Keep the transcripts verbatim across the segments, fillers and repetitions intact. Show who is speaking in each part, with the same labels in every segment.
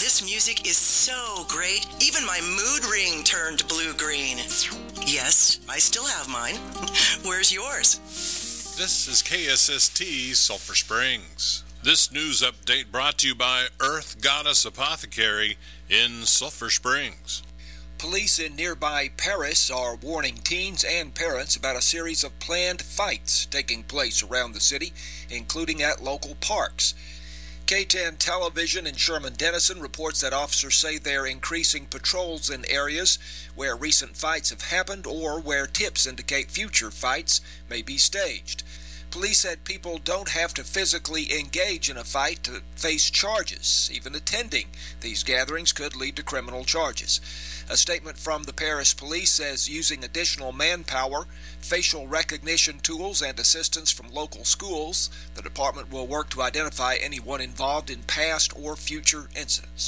Speaker 1: This music is so great, even my mood ring turned blue-green. Yes, I still have mine. Where's yours?
Speaker 2: This is K S S T Sulphur Springs. This news update brought to you by Earth Goddess Apothecary in Sulphur Springs.
Speaker 3: Police in nearby Paris are warning teens and parents about a series of planned fights taking place around the city, including at local parks. K ten Television in Sherman-Denison reports that officers say they're increasing patrols in areas where recent fights have happened or where tips indicate future fights may be staged. Police said people don't have to physically engage in a fight to face charges. Even attending these gatherings could lead to criminal charges. A statement from the Paris police says using additional manpower, facial recognition tools, and assistance from local schools, the department will work to identify anyone involved in past or future incidents.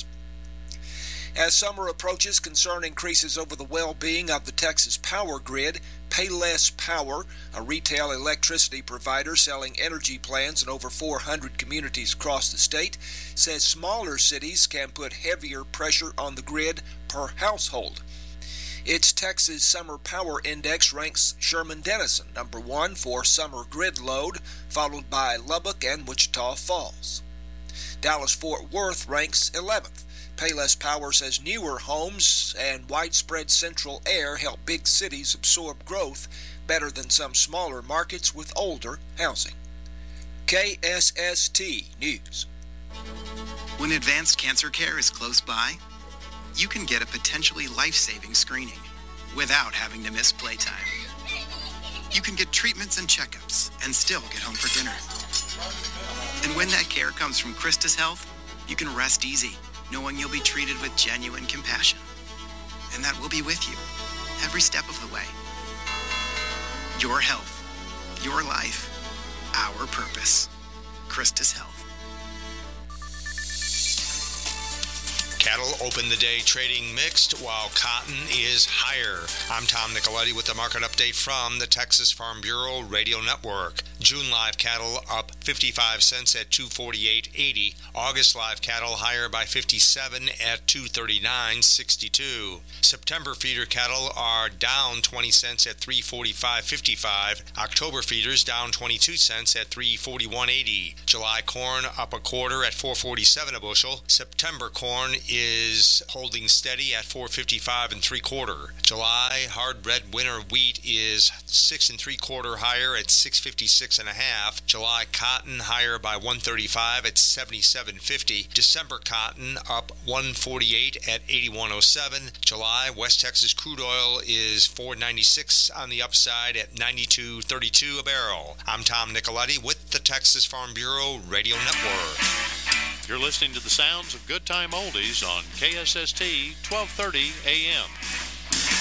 Speaker 3: As summer approaches, concern increases over the well-being of the Texas power grid. Payless Power, a retail electricity provider selling energy plans in over four hundred communities across the state, says smaller cities can put heavier pressure on the grid per household. Its Texas Summer Power Index ranks Sherman-Denison number one for summer grid load, followed by Lubbock and Wichita Falls. Dallas-Fort Worth ranks eleventh. Payless Power says newer homes and widespread central air help big cities absorb growth better than some smaller markets with older housing. K S S T News.
Speaker 4: When advanced cancer care is close by, you can get a potentially life-saving screening without having to miss playtime. You can get treatments and checkups and still get home for dinner. And when that care comes from Christus Health, you can rest easy, knowing you'll be treated with genuine compassion, and that we'll be with you every step of the way. Your health, your life, our purpose. Christus Health.
Speaker 5: Cattle open the day trading mixed while cotton is higher. I'm Tom Nicoletti with the market update from the Texas Farm Bureau Radio Network. June live cattle up fifty-five cents at two forty-eight eighty. August live cattle higher by fifty-seven at two thirty-nine sixty-two. September feeder cattle are down twenty cents at three forty-five fifty-five. October feeders down twenty-two cents at three forty-one eighty. July corn up a quarter at four forty-seven a bushel. September corn is holding steady at four fifty-five and three quarter. July hard red winter wheat is six and three quarter higher at six fifty-six and a half. July cotton higher by one thirty-five at seventy-seven fifty. December cotton up one forty-eight at eighty-one oh seven. July West Texas crude oil is four ninety-six on the upside at ninety-two thirty-two a barrel. I'm Tom Nicoletti with the Texas Farm Bureau Radio Network.
Speaker 6: You're listening to the sounds of Good Time Oldies on K S S T twelve thirty A M.